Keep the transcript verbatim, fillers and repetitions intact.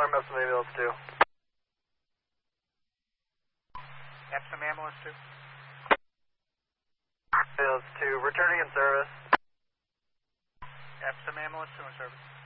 alarm, Epsom ambulance two. Epsom ambulance two. Ambulance two, returning in service. Epsom ambulance two in service.